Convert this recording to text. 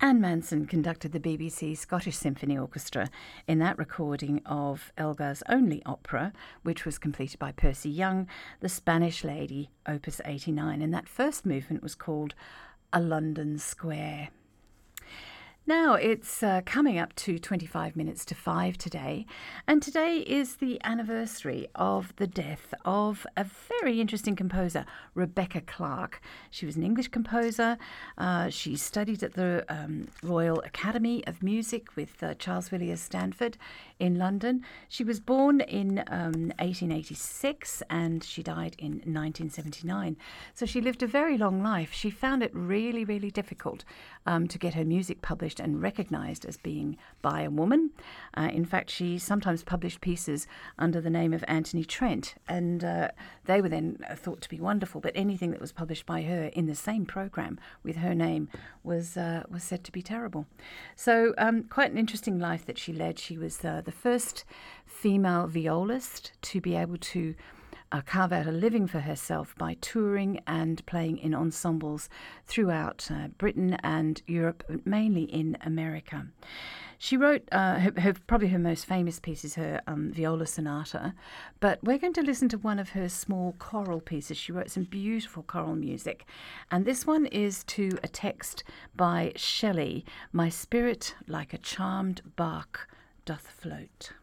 Anne Manson conducted the BBC Scottish Symphony Orchestra in that recording of Elgar's only opera, which was completed by Percy Young, The Spanish Lady, Opus 89, and that first movement was called A London Square. Now, it's coming up to 25 minutes to 5 today, and today is the anniversary of the death of a very interesting composer, Rebecca Clark. She was an English composer. She studied at the Royal Academy of Music with Charles Villiers Stanford in London. She was born in 1886 and she died in 1979. So she lived a very long life. She found it really, really difficult to get her music published and recognised as being by a woman. In fact, she sometimes published pieces under the name of Anthony Trent, and they were then thought to be wonderful, but anything that was published by her in the same programme with her name was said to be terrible. So quite an interesting life that she led. She was the first female violist to be able to carve out a living for herself by touring and playing in ensembles throughout Britain and Europe, but mainly in America. She wrote probably her most famous piece is her viola sonata, but we're going to listen to one of her small choral pieces. She wrote some beautiful choral music, and this one is to a text by Shelley, "My spirit like a charmed bark doth float."